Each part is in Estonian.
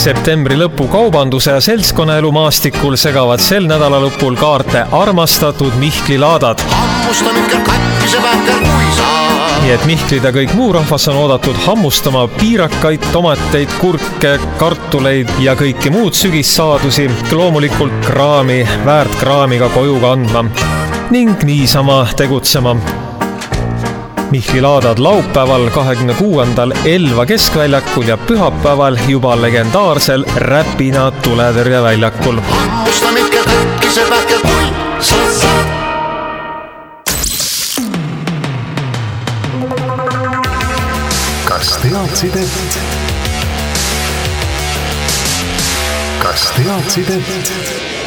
Septembri lõpu kaubanduse ja seltskonnaelu maastikul segavad sel nädalalõpul kaarte armastatud Mihkli laadad. Hammustan ikka katkise vähkel kui saa. Nii et Mihklid ja kõik muu rahvas on oodatud hammustama piirakaid, tomateid, kurke, kartuleid ja kõiki muud sügissaadusi, loomulikult kraami, väärt kraamiga koju kandma ning niisama tegutsema. Mihkli laadad laupäeval 26. Elva keskväljakul ja pühapäeval juba legendaarsel Räpina tuletõrjeväljakul. Hammustan ikka katkise vähkel kui saa. Kas teadsid, et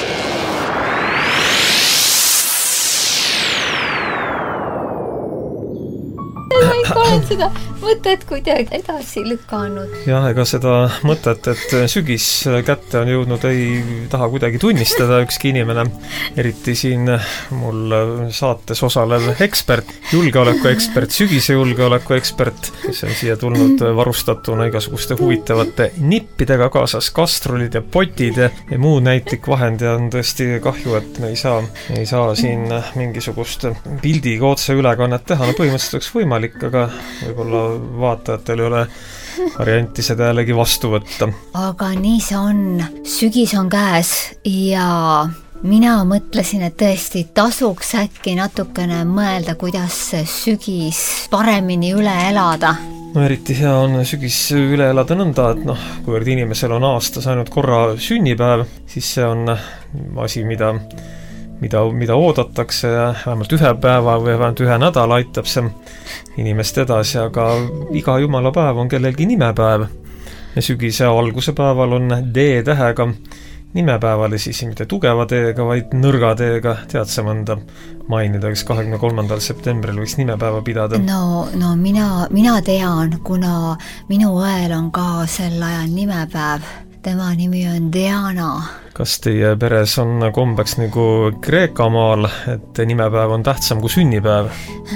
olen seda mõtet kuidagi edasi lükanud. Jah, ega seda mõtet, et sügis kätte on jõudnud, ei taha kuidagi tunnistada ükski inimene. Eriti siin mul saates osalev ekspert, julgeolekuekspert, sügise julgeolekuekspert, kes on siia tulnud varustatuna igasuguste huvitavate nippidega kaasas, kastrolid ja potid ja muud näitlik vahend ja on tõesti kahju, et me ei saa siin mingisugust pildiga otse ülekannet teha. No põhimõtteliselt oleks võimalik, aga võib-olla vaatajatel ei ole varianti seda jällegi vastu võtta. Aga nii see on. Sügis on käes ja mina mõtlesin, et tõesti tasuks äkki natukene mõelda, kuidas sügis paremini üle elada. No eriti hea on sügis üle elada nõnda, et kuivõrd inimesel on aastas ainult korra sünnipäev, siis see on asi, mida oodatakse ja vähemalt ühe päeva või vähemalt ühe nädala aitab see inimest edasi, aga iga jumala päev on kellelgi nimepäev. Ja sügise alguse päeval on D-tähega nimepäevale siis mitte tugeva D-ga, vaid nõrga D-ga. Tead sa mõnda mainida, kes 23. septembril võiks nimepäeva pidada? No mina tean, kuna minu õel on ka sel ajal nimepäev. Tema nimi on Diana. Kas teie peres on kombeks nagu Kreeka maal, et nimepäev on tähtsam kui sünnipäev?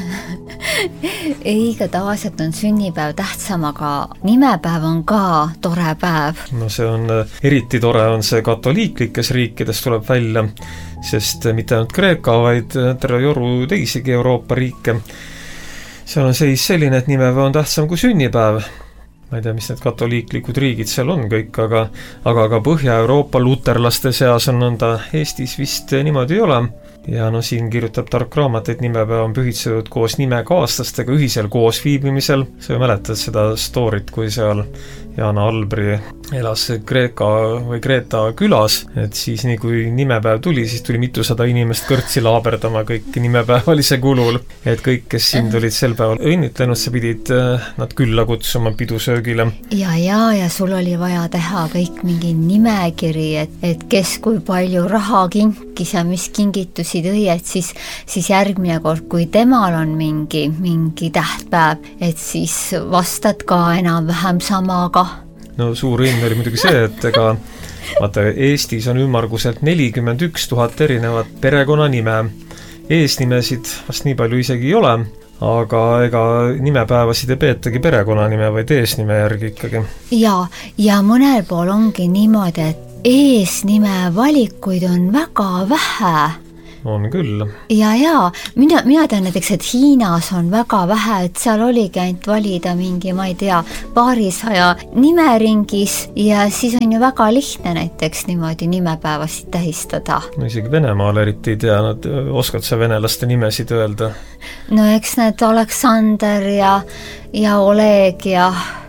Ei, ka tavaliselt on sünnipäev tähtsam, aga nimepäev on ka tore päev. No see on eriti tore on see katoliiklikes riikides tuleb välja, sest mitte ainult Kreeka, vaid terve joru teisigi Euroopa riike. Seal on seis selline, et nimepäev on tähtsam kui sünnipäev. Ma ei tea, mis need katoliiklikud riigid seal on kõik, aga ka Põhja-Euroopa luterlaste seas on nõnda. Eestis vist niimoodi ei ole. Ja siin kirjutab tark raamat, et nimepäev on pühitsetud koos nimekaaslastega ühisel koosviibimisel. Sa mäletad seda stoorit, kui seal Jana Albri elas Kreeta külas, et siis nii kui nimepäev tuli, siis tuli mitusada inimest kõrtsi laaberdama kõik nimepäevalise kulul. Et kõik, kes sind olid sel päeval õnnitlenud, sa pidid nad külla kutsuma pidusöögile. Ja sul oli vaja teha kõik mingi nimekiri, et kes kui palju raha kinkis ja mis kingitus tõi, et siis järgmine kord, kui temal on mingi tähtpäev, et siis vastad ka enam-vähem samaga. No suur õnn oli muidugi see, et vaata, Eestis on ümmarguselt 41 000 erinevat perekonnanime. Eesnimesid vast nii palju isegi ei ole, aga ega nimepäevasid ei peetagi perekonnanime, vaid eesnime järgi ikkagi. Ja mõnel pool ongi niimoodi, et eesnime valikuid on väga vähe. On küll. Ja mina tean näiteks, et Hiinas on väga vähe, et seal oligi ainult valida mingi, ma ei tea, paarisaja nimeringis ja siis on ju väga lihtne näiteks niimoodi nimepäevasid tähistada. No isegi Venemaal eriti ei tea, oskad sa venelaste nimesid öelda? No eks need Aleksander ja Oleg ja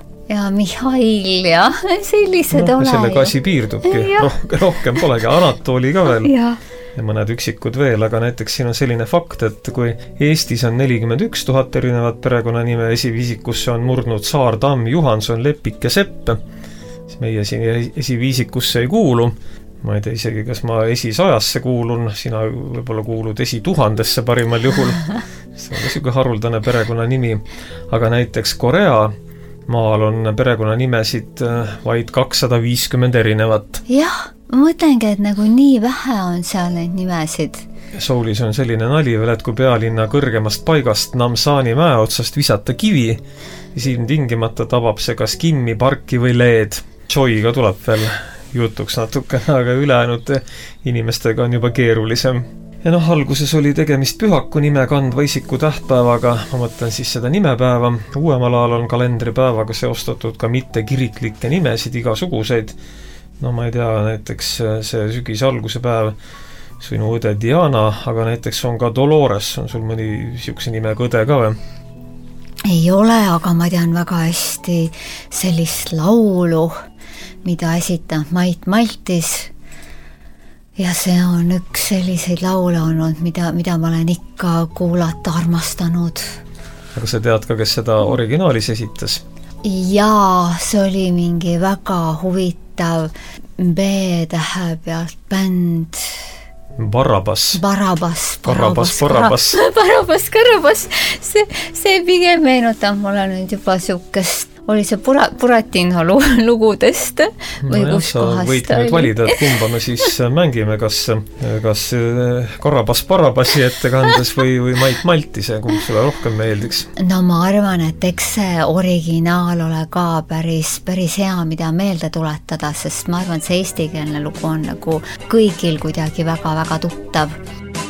Mihhail ja sellised ole. Sellega asi piirdubki, rohkem polegi, Anatoli ka veel. Ja mõned üksikud veel, aga näiteks siin on selline fakt, et kui Eestis on 41 000 erinevat perekonnanime, esiviisikusse on murdnud Saar, Tamm, Juhanson, Lepik ja Sepp, siis meie siin esiviisikusse ei kuulu. Ma ei tea isegi, kas ma esisajasse kuulun, sina võib-olla kuulud 1000-sse parimal juhul. See on niisugune haruldane perekonnanimi, aga näiteks Korea maal on perekonnanimesid vaid 250 erinevat. Jah, ma mõtlengi, et nagu nii vähe on seal neid nimesid. Soulis on selline nali veel, et kui pealinna kõrgemast paigast Namsani mäe otsast visata kivi, siis tingimata tabab see kas Kimmi, Parki või Leed. Joy'ga tuleb veel jutuks natukene, aga ülejäänud inimestega on juba keerulisem. Ja alguses oli tegemist pühaku nime kandva isiku tähtpäevaga, ma mõtlen siis seda nimepäeva. Uuemal ajal on kalendripäevaga seostatud ka mitte kiriklikke nimesid, igasuguseid. Ma ei tea, näiteks see sügise alguse päev, sinu õde Diana, aga näiteks on ka Dolores, on sul mõni siukse nimega õde ka või? Ei ole, aga ma tean väga hästi sellist laulu, mida esitab Mait Maltis. Ja see on üks selliseid laule olnud, mida ma olen ikka kuulata armastanud. Aga sa tead ka, kes seda originaalis esitas? Jaa, see oli mingi väga huvitav B-tähe pealt bänd. Barabas. See pigem meenutab mulle nüüd juba siukest, oli see Buratino lugudest või kus kohast võid nüüd valida, et kumba me siis mängime, kas Barabasi ettekandes või Mait Maltise, kumb sulle rohkem meeldiks? No ma arvan, et eks see originaal ole ka päris hea, mida meelde tuletada, sest ma arvan, et see eestikeelne lugu on nagu kõigil kuidagi väga-väga tuttav.